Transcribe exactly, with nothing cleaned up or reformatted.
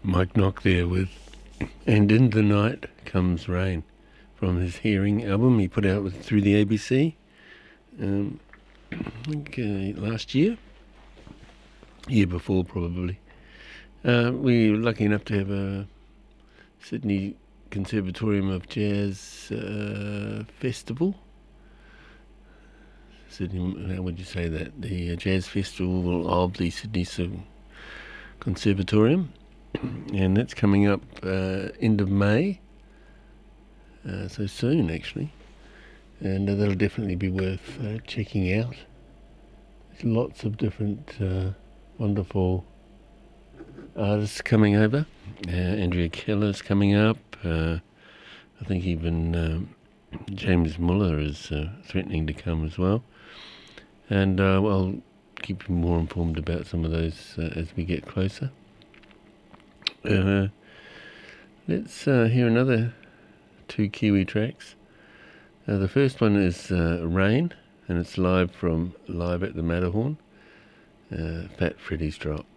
Mike Knock there with And in the Night Comes Rain from his Hearing album he put out with, through the A B C um, I think uh, last year, year before probably. Uh, we were lucky enough to have a Sydney Conservatorium of Jazz uh, festival. Sydney, how would you say that? The uh, Jazz Festival of the Sydney Conservatorium. And that's coming up uh, end of May, uh, so soon actually, and uh, that'll definitely be worth uh, checking out. There's lots of different uh, wonderful artists coming over. Uh, Andrea Keller's coming up. Uh, I think even um, James Muller is uh, threatening to come as well. And uh, I'll keep you more informed about some of those uh, as we get closer. Uh, let's uh, hear another two Kiwi tracks. Uh, the first one is uh, Rain, and it's live from Live at the Matterhorn. Uh, Fat Freddy's Drop.